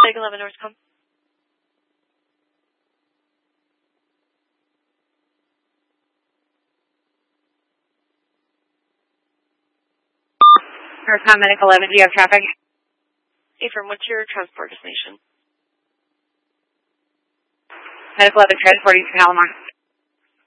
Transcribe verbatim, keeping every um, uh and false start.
Big eleven Northcom. Northcom, Medic eleven, do you have traffic? Affirm, what's your transport destination? Medic eleven, transporting to Palomar.